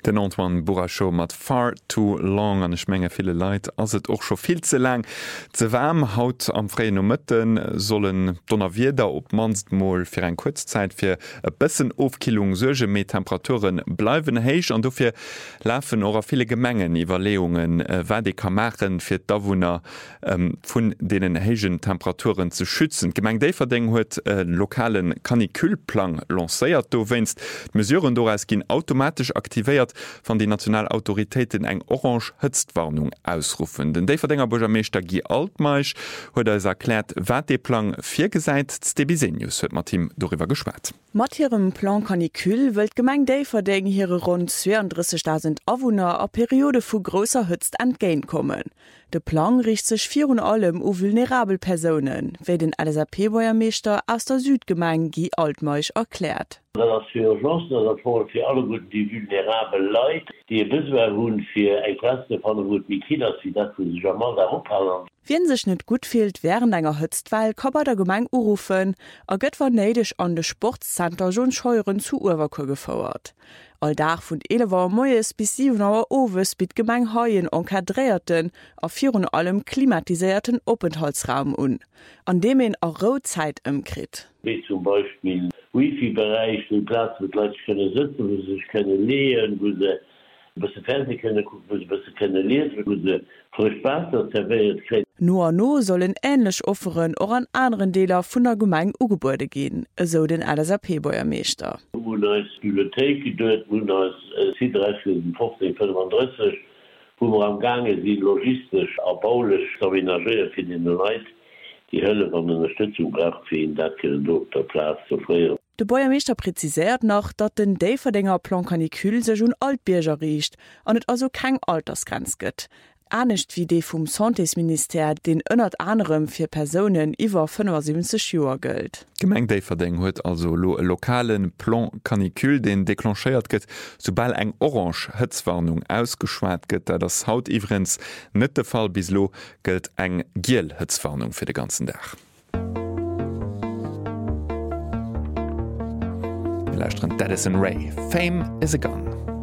Den Antoine Bourachot mat far too long an Schmenge viele Leiit ass et och schon viel ze lang. Ze warm haut am freien Mëtten sollen Donnerwieder op Manstmoll fir en Kurzzeit fir e bëssen Ofkilung Suge méi Temperaturen bleiwen héich an dofir läfen oder viele Gemengen Iwerleungen wär de kann machen fir d'Awunner vun denen hégen Temperaturen zu schützen. Gemeng déi verdeng huet lokalen Kanikülplan lacéiert. Du wennst Mesuren doras ginn automatisch aktiviert van die Nationalautoritäten eng Orange Hëtztwarnung ausrufen. Den Déiverdennger Bürgermeister Guy Altmeich huet erklärt, wat de Plan firgesäit Stebisenius huet Martin darüber geschwat. Mat hirem Plan Kanikül wëlt Gemeng Déiverdeng hire rund 32.000 Awunner a Periode vu grosser Hëtzt entgéint kommen. De Plan richt sech virun allem u vulnerabel Personen, wéi den LSAP-Bäuermeester aus der Südgemeng Guy Altmeich erklärt. Das für Urgence, das für alle gut die vulnerabel Leute, die bisher hun für ein Klasse von gut wie Kinder, wie das für sich einmal darauf haben. Wenn sich nicht gut fehlt während enger Hütztwahl, kann man der Gemeinde anrufen, a gött war neidisch an de Sportcenter schon scheuren zu Urwerke gefordert. Alldach von 11 Uhr morgens bis 7 Uhr abends bietet Gemeinde Heuen enkadrierten, auf vier allem klimatisierten Aufenthaltsraum an, an dem man auch Rotzeit umkriegt. Wie zum Beispiel Wifi-Bereich, den Platz mit Leuten können sitzen, wo sie sich können lesen, wo sie ein bisschen Fernsehen können gucken, wo sie ein bisschen können lesen, wo sie frisch Wasser serviert kriegen. No sollen ähnlich Offeren auch an anderen Delen von der Gemeinde Ugebäude gehen, so den LSAP-Bäuermeister. Wo eine Bibliothek dort, wo eine C3 1535, wo wir am Gange sind, logistisch, auch baulich, aménagiert für die Leute, die Hölle von Unterstützung braucht für ihn, das dort der Platz zu frieren. Der Bäuermeister präzisiert noch, dass den Déiverdenger Plan Kanikül sich schon Altbierger riecht und es also keine Altersgrenze gibt. Ähnlich wie die vom Santéministère, den unter anderem für Personen über 75 Jahre gilt. Gemeng Déiverdeng huet also lokalen Plan Kanikül, den deklancheiert gëtt, sobald eng Orange Hëtzwarnung ausgeschwert gëtt, da das Haut iwrens net de Fall bislo gilt eng Giel Hëtzwarnung für den ganzen Tag. That is Ray. Fame is a gun.